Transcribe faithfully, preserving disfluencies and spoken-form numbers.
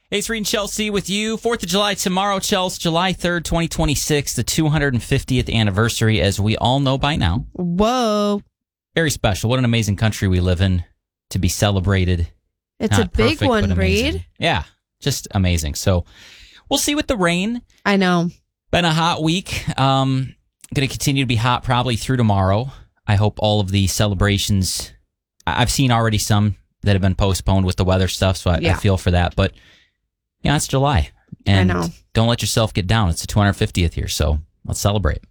Hey, it's Reed and Chelsea with you. fourth of July tomorrow, Chelsea, July third, twenty twenty-six, the two hundred fiftieth anniversary, as we all know by now. Whoa. Very special. What an amazing country we live in to be celebrated. It's Not a big perfect, one, but amazing. Reed. Yeah, just amazing. So we'll see with the rain. I know. Been a hot week. Um, going to continue to be hot probably through tomorrow. I hope all of the celebrations, I- I've seen already some that have been postponed with the weather stuff, so I, Yeah. I feel for that. But yeah, it's July. And I know. don't let yourself get down. It's the two hundred fiftieth year, so let's celebrate.